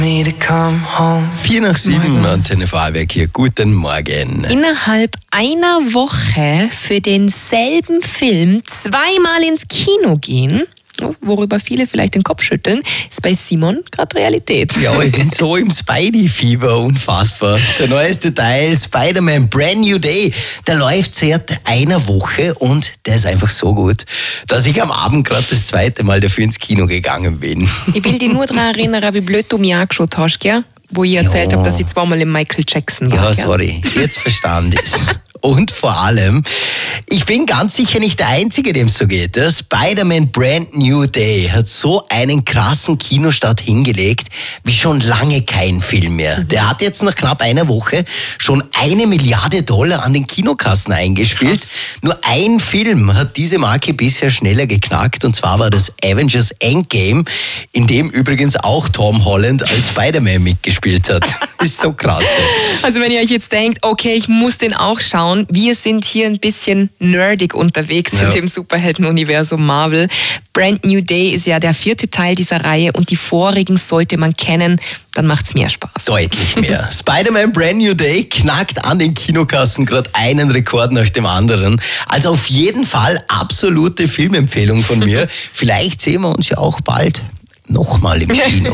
4 nach 7, Antenne Vorarlberg hier. Guten Morgen. Innerhalb einer Woche für denselben Film zweimal ins Kino gehen, worüber viele vielleicht den Kopf schütteln, ist bei Simon gerade Realität. Ja, ich bin so im Spidey-Fieber, unfassbar. Der neueste Teil, Spider-Man Brand New Day, der läuft seit einer Woche und der ist einfach so gut, dass ich am Abend gerade das zweite Mal dafür ins Kino gegangen bin. Ich will dich nur daran erinnern, wie blöd du mich angeschaut hast, gell? Wo ich erzählt habe, dass ich zweimal im Michael Jackson war. Ja, gell? sorry, jetzt verstand ich's. Und vor allem, ich bin ganz sicher nicht der Einzige, dem es so geht. Der Spider-Man Brand New Day hat so einen krassen Kinostart hingelegt, wie schon lange kein Film mehr. Der hat jetzt nach knapp einer Woche schon $1 Milliarde an den Kinokassen eingespielt. Krass. Nur ein Film hat diese Marke bisher schneller geknackt, und zwar war das Avengers Endgame, in dem übrigens auch Tom Holland als Spider-Man mitgespielt hat. Ist so krass. Also wenn ihr euch jetzt denkt, okay, ich muss den auch schauen, wir sind hier ein bisschen nerdig unterwegs in dem Superhelden-Universum Marvel. Brand New Day ist ja der 4. Teil dieser Reihe und die vorigen sollte man kennen, dann macht's mehr Spaß. Deutlich mehr. Spider-Man Brand New Day knackt an den Kinokassen gerade einen Rekord nach dem anderen. Also auf jeden Fall absolute Filmempfehlung von mir. Vielleicht sehen wir uns ja auch bald nochmal im Kino.